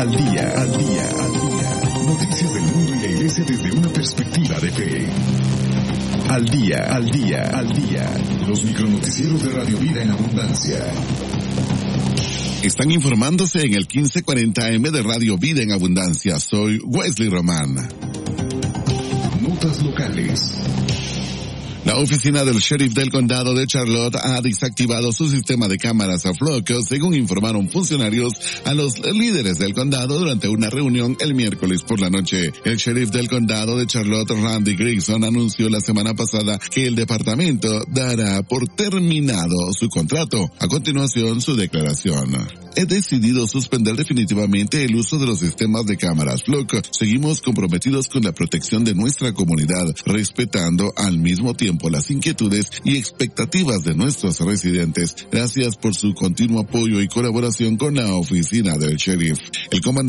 Al día, al día, al día. Noticias del mundo y la iglesia desde una perspectiva de fe. Al día, al día, al día. Los micronoticieros de Radio Vida en Abundancia. Están informándose en el 1540 AM de Radio Vida en Abundancia. Soy Wesley Román. Notas locales. La oficina del sheriff del condado de Charlotte ha desactivado su sistema de cámaras a flock, según informaron funcionarios a los líderes del condado durante una reunión el miércoles por la noche. El sheriff del condado de Charlotte, Randy Grayson, anunció la semana pasada que el departamento dará por terminado su contrato. A continuación, su declaración. He decidido suspender definitivamente el uso de los sistemas de cámaras flock. Seguimos comprometidos con la protección de nuestra comunidad, respetando al mismo tiempo las inquietudes y expectativas de nuestros residentes. Gracias por su continuo apoyo y colaboración con la oficina del sheriff. El comandante